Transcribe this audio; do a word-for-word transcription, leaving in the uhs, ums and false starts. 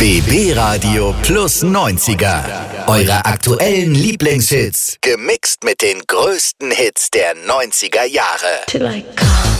B B Radio Plus neunziger. Eure aktuellen Lieblingshits. Gemixt mit den größten Hits der neunziger Jahre. Till I come.